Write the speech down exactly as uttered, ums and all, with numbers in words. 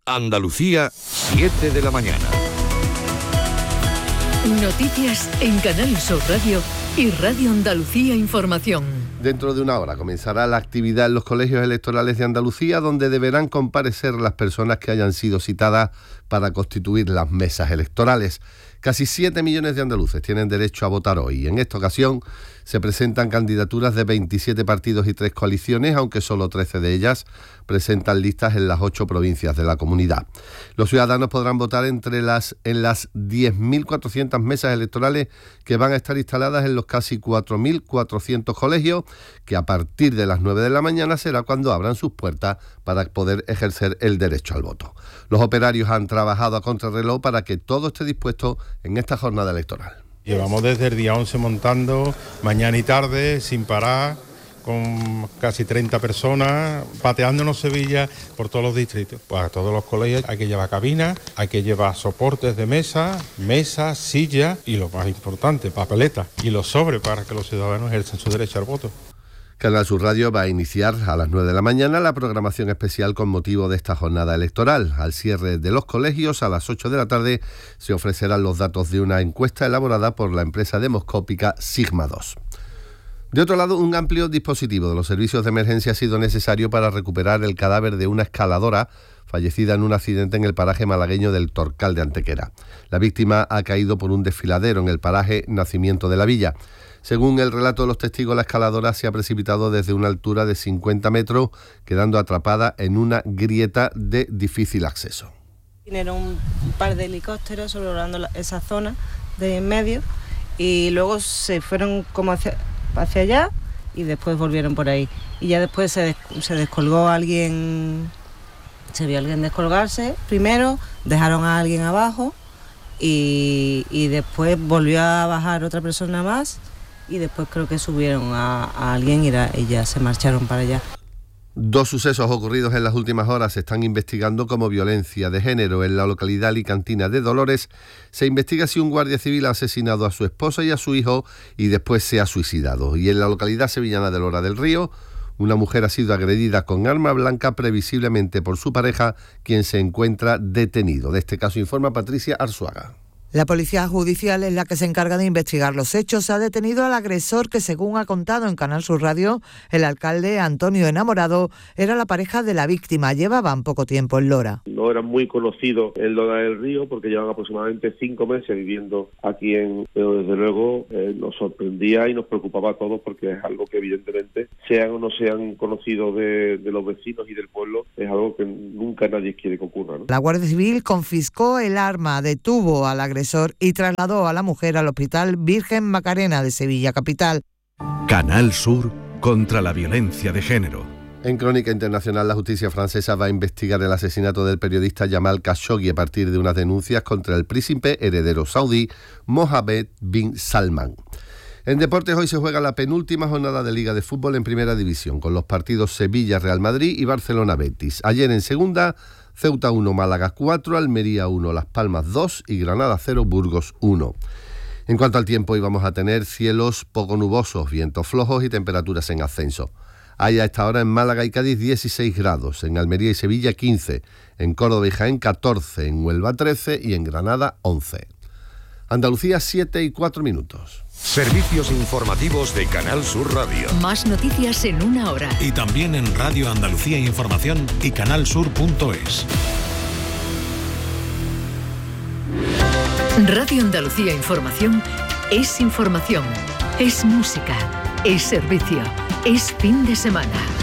Andalucía, siete de la mañana. Noticias en Canal Sur Radio y Radio Andalucía Información. Dentro de una hora comenzará la actividad en los colegios electorales de Andalucía, donde deberán comparecer las personas que hayan sido citadas para constituir las mesas electorales. Casi siete millones de andaluces tienen derecho a votar hoy. En esta ocasión se presentan candidaturas de veintisiete partidos y tres coaliciones, aunque solo trece de ellas presentan listas en las ocho provincias de la comunidad. Los ciudadanos podrán votar entre las, en las diez mil cuatrocientas mesas electorales que van a estar instaladas en los casi cuatro mil cuatrocientos colegios, que a partir de las nueve de la mañana será cuando abran sus puertas para poder ejercer el derecho al voto. Los operarios han trabajado a contrarreloj para que todo esté dispuesto en esta jornada electoral. Llevamos desde el día once montando, mañana y tarde, sin parar, con casi treinta personas, pateándonos Sevilla por todos los distritos. Pues a todos los colegios hay que llevar cabinas, hay que llevar soportes de mesa, mesas, sillas y lo más importante, papeletas y los sobres para que los ciudadanos ejerzan su derecho al voto. Canal Sur Radio va a iniciar a las nueve de la mañana la programación especial con motivo de esta jornada electoral. Al cierre de los colegios, a las ocho de la tarde, se ofrecerán los datos de una encuesta elaborada por la empresa demoscópica Sigma dos. De otro lado, un amplio dispositivo de los servicios de emergencia ha sido necesario para recuperar el cadáver de una escaladora fallecida en un accidente en el paraje malagueño del Torcal de Antequera. La víctima ha caído por un desfiladero en el paraje Nacimiento de la Villa. Según el relato de los testigos, la escaladora se ha precipitado desde una altura de cincuenta metros, quedando atrapada en una grieta de difícil acceso. Vinieron un par de helicópteros sobrevolando esa zona de en medio y luego se fueron como hacia, hacia allá y después volvieron por ahí. Y ya después se, des, se descolgó alguien, se vio a alguien descolgarse primero, dejaron a alguien abajo y, y después volvió a bajar otra persona más. Y después creo que subieron a, a alguien y, era, y ya se marcharon para allá. Dos sucesos ocurridos en las últimas horas se están investigando como violencia de género. En la localidad alicantina de Dolores se investiga si un guardia civil ha asesinado a su esposa y a su hijo y después se ha suicidado. Y en la localidad sevillana de Lora del Río, una mujer ha sido agredida con arma blanca, previsiblemente por su pareja, quien se encuentra detenido. De este caso informa Patricia Arzuaga. La Policía Judicial es la que se encarga de investigar los hechos. Ha detenido al agresor que, según ha contado en Canal Sur Radio, el alcalde Antonio Enamorado era la pareja de la víctima. Llevaban poco tiempo en Lora. No eran muy conocidos en Lora del Río porque llevan aproximadamente cinco meses viviendo aquí en... Pero desde luego eh, nos sorprendía y nos preocupaba a todos porque es algo que evidentemente, sean o no sean conocidos de, de los vecinos y del pueblo, es algo que nunca nadie quiere que ocurra, ¿no? La Guardia Civil confiscó el arma, detuvo al agresor y trasladó a la mujer al Hospital Virgen Macarena de Sevilla capital. Canal Sur contra la violencia de género. En Crónica Internacional, la justicia francesa va a investigar el asesinato del periodista Jamal Khashoggi a partir de unas denuncias contra el príncipe heredero saudí Mohammed bin Salman. En deportes, hoy se juega la penúltima jornada de Liga de Fútbol en Primera División, con los partidos Sevilla-Real Madrid y Barcelona-Betis. Ayer en Segunda, Ceuta uno, Málaga cuatro, Almería uno, Las Palmas dos y Granada cero, Burgos uno. En cuanto al tiempo, hoy vamos a tener cielos poco nubosos, vientos flojos y temperaturas en ascenso. Hay a esta hora en Málaga y Cádiz dieciséis grados, en Almería y Sevilla quince, en Córdoba y Jaén catorce, en Huelva trece y en Granada once. Andalucía siete y cuatro minutos. Servicios informativos de Canal Sur Radio. Más noticias en una hora. Y también en Radio Andalucía Información y canalsur punto es. Radio Andalucía Información es información, es música, es servicio, es fin de semana.